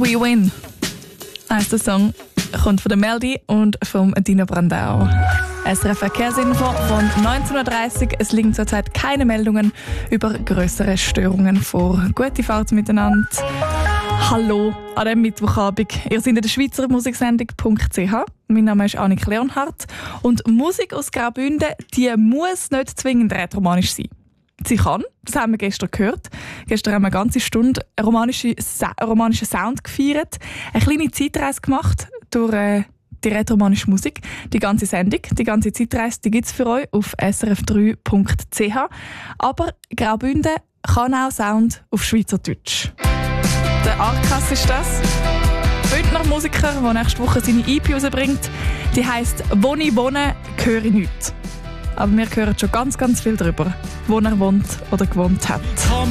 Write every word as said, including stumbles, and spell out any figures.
We Win. Heißt der Song, kommt von der Melody und vom Dino Brandao. S R F Verkehrsinfo von neunzehn Uhr dreißig. Es liegen zurzeit keine Meldungen über grössere Störungen vor. Gute Fahrt miteinander. Hallo an diesem Mittwochabend. Ihr seid in der Schweizer Musiksendung punkt c h. Mein Name ist Annik Leonhardt. Und Musik aus Graubünden, die muss nicht zwingend rätoromanisch sein. Sie kann, das haben wir gestern gehört. Gestern haben wir eine ganze Stunde einen romanischen, Sa- romanischen Sound gefeiert, eine kleine Zeitreise gemacht durch äh, die rätoromanische Musik. Die ganze Sendung, die ganze Zeitreise, die gibt es für euch auf s r f drei punkt c h. Aber Graubünden kann auch Sound auf Schweizerdeutsch. Der Arkas ist das. Bündner Musiker, der nächste Woche seine E P rausbringt. Die heisst «Wo ich wohne, höre ich nichts». Aber wir hören schon ganz, ganz viel darüber, wo er wohnt oder gewohnt hat.